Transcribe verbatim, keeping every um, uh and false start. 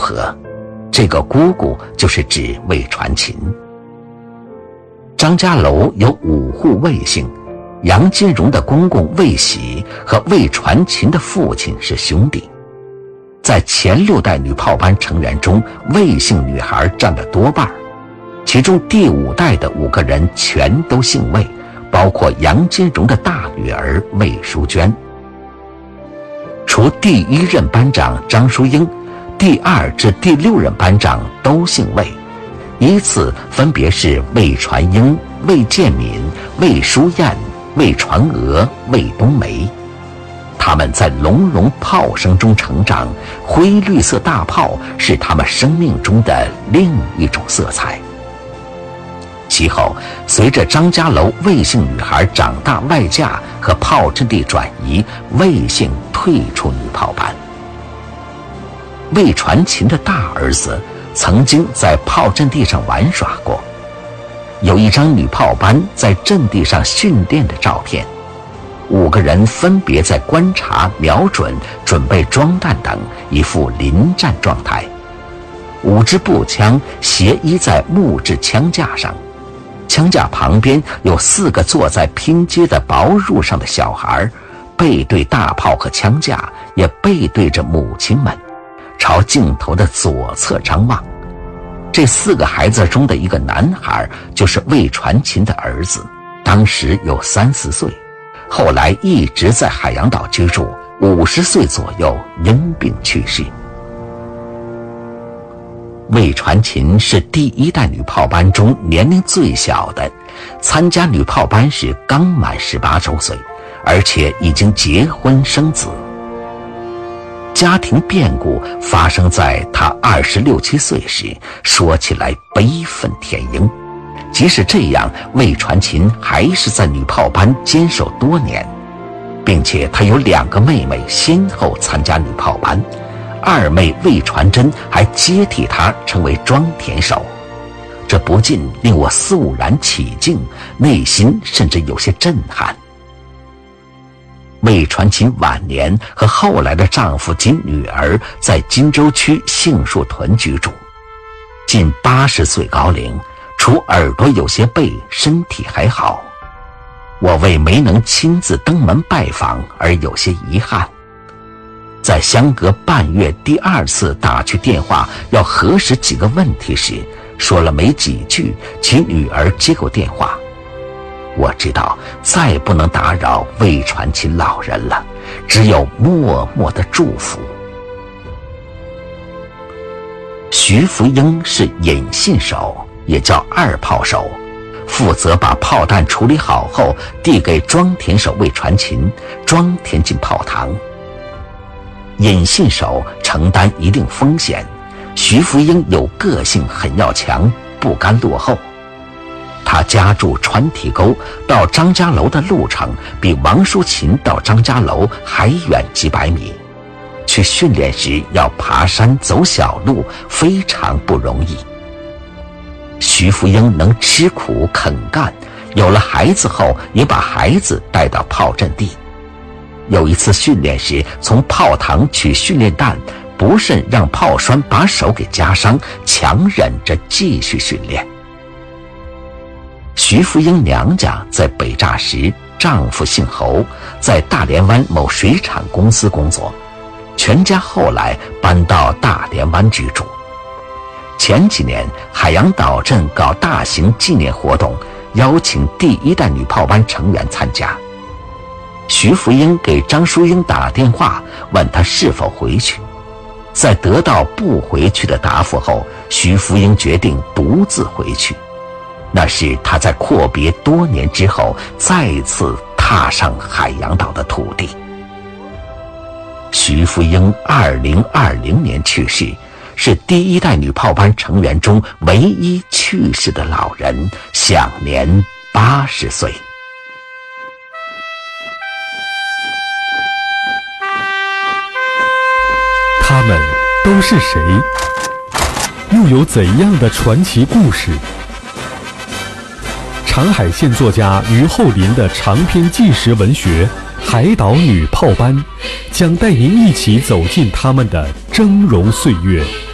合，这个姑姑就是指魏传琴。张家楼有五户魏姓，杨金荣的公公魏喜和魏传琴的父亲是兄弟。在前六代女炮班成员中，魏姓女孩占了多半，其中第五代的五个人全都姓魏，包括杨金荣的大女儿魏淑娟。除第一任班长张淑英，第二至第六任班长都姓魏，依次分别是魏传英、魏建敏、魏淑燕、魏传娥、魏冬梅。他们在隆隆炮声中成长，灰绿色大炮是他们生命中的另一种色彩。其后，随着张家楼魏姓女孩长大外嫁和炮阵地转移，魏姓退出女炮班。魏传琴的大儿子曾经在炮阵地上玩耍过，有一张女炮班在阵地上训练的照片，五个人分别在观察、瞄准、准备装弹等，一副临战状态。五支步枪斜依在木质枪架上，枪架旁边有四个坐在拼接的薄褥上的小孩，背对大炮和枪架，也背对着母亲们，朝镜头的左侧张望。这四个孩子中的一个男孩就是魏传琴的儿子，当时有三四岁，后来一直在海洋岛居住，五十岁左右因病去世。魏传琴是第一代女炮班中年龄最小的，参加女炮班时刚满十八周岁，而且已经结婚生子。家庭变故发生在她二十六七岁时，说起来悲愤填膺。即使这样，魏传琴还是在女炮班坚守多年，并且她有两个妹妹先后参加女炮班，二妹魏传真还接替她成为装填手，这不禁令我肃然起敬，内心甚至有些震撼。魏传琴晚年和后来的丈夫及女儿在荆州区杏树屯居住，近八十岁高龄，除耳朵有些背，身体还好。我为没能亲自登门拜访而有些遗憾。在相隔半月第二次打去电话要核实几个问题时，说了没几句，其女儿接过电话。我知道再不能打扰魏传琴老人了，只有默默的祝福。徐福英是引信手，也叫二炮手，负责把炮弹处理好后递给装填手魏传琴，装填进炮膛。引信手承担一定风险，徐福英有个性，很要强，不甘落后。他家住川堤沟，到张家楼的路程比王淑琴到张家楼还远几百米，去训练时要爬山走小路，非常不容易。徐福英能吃苦肯干，有了孩子后也把孩子带到炮阵地。有一次训练时，从炮膛取训练弹，不慎让炮栓把手给夹伤，强忍着继续训练。徐福英娘家在北栅时，丈夫姓侯，在大连湾某水产公司工作，全家后来搬到大连湾居住。前几年海洋岛镇搞大型纪念活动，邀请第一代女炮班成员参加。徐福英给张淑英打电话，问她是否回去。在得到不回去的答复后，徐福英决定独自回去。那是她在阔别多年之后再次踏上海洋岛的土地。徐福英二零二零年去世，是第一代女炮班成员中唯一去世的老人，享年八十岁。 他们都是谁？又有怎样的传奇故事？长海县作家于厚林的长篇纪实文学《海岛女炮班》，将带您一起走进他们的峥嵘岁月。